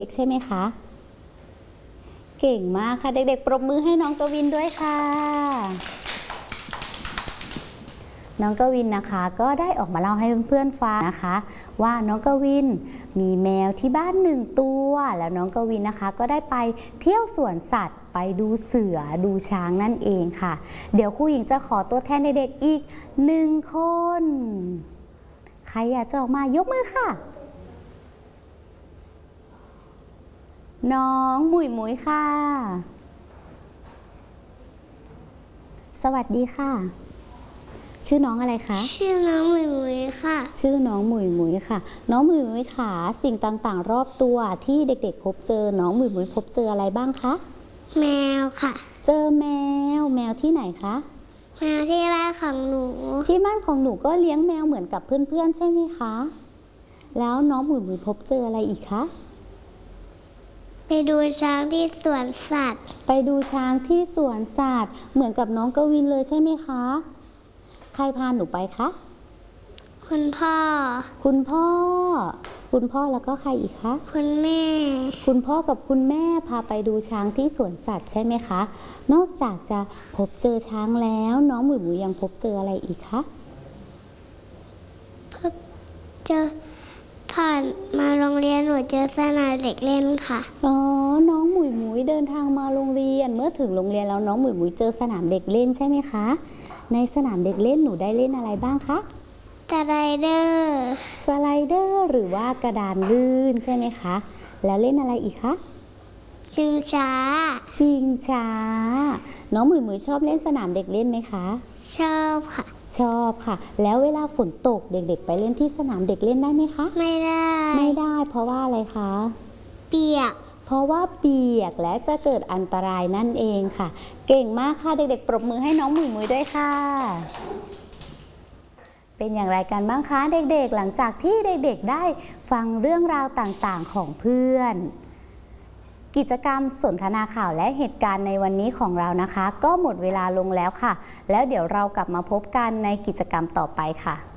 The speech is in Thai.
ใช่ไหมคะเก่งมากค่ะเด็กๆปรบมือให้น้องกวินด้วยค่ะน้องกวินนะคะก็ได้ออกมาเล่าให้เพื่อนๆฟังนะคะว่าน้องกวินมีแมวที่บ้าน1 ตัวแล้วน้องกวินนะคะก็ได้ไปเที่ยวสวนสัตว์ไปดูเสือดูช้างนั่นเองค่ะเดี๋ยวครูหญิงจะขอตัวแทนเด็กๆอีก1 คนใครอยากจะออกมายกมือค่ะน้องหมุยหมุยค่ะสวัสดีค่ะชื่อน้องอะไรคะชื่อน้องหมุยหมุยค่ะชื่อน้องหมุยหมุยค่ะน้องหมุยหมุยค่ะสิ่งต่างๆรอบตัวที่เด็กๆพบเจอน้องหมุยหมุยพบเจออะไรบ้างคะแมวค่ะเจอแมวที่ไหนคะแมวที่บ้านของหนูที่บ้านของหนูก็เลี้ยงแมวเหมือนกับเพื่อนๆใช่ไหมคะแล้วน้องหมุยหมุยพบเจออะไรอีกคะไปดูช้างที่สวนสัตว์ไปดูช้างที่สวนสัตว์เหมือนกับน้องกวินเลยใช่ไหมคะใครพาหนูไปคะคุณพ่อคุณพ่อแล้วก็ใครอีกคะคุณแม่คุณพ่อกับคุณแม่พาไปดูช้างที่สวนสัตว์ใช่ไหมคะนอกจากจะพบเจอช้างแล้วน้องหมุยหมุยยังพบเจออะไรอีกคะพบเจอผ่านมาโรงเรียนหนูเจอสนามเด็กเล่นค่ะอ๋อน้องหมุยหมุยเดินทางมาโรงเรียนเมื่อถึงโรงเรียนแล้วน้องหมุยหมุยเจอสนามเด็กเล่นใช่ไหมคะในสนามเด็กเล่นหนูได้เล่นอะไรบ้างคะสไลเดอร์หรือว่ากระดานลื่นใช่ไหมคะแล้วเล่นอะไรอีกคะชิงช้าน้องหมุยหมุยชอบเล่นสนามเด็กเล่นไหมคะชอบค่ะชอบค่ะแล้วเวลาฝนตกเด็กๆไปเล่นที่สนามเด็กเล่นได้ไหมคะไม่ได้เพราะว่าอะไรคะเปียกเพราะว่าเปียกและจะเกิดอันตรายนั่นเองค่ะเก่งมากค่ะเด็กๆปรบมือให้น้องหมุยหมุยด้วยค่ะเป็นอย่างไรกันบ้างคะเด็กๆหลังจากที่เด็กๆได้ฟังเรื่องราวต่างๆของเพื่อนกิจกรรมสนทนาข่าวและเหตุการณ์ในวันนี้ของเรานะคะก็หมดเวลาลงแล้วค่ะแล้วเดี๋ยวเรากลับมาพบกันในกิจกรรมต่อไปค่ะ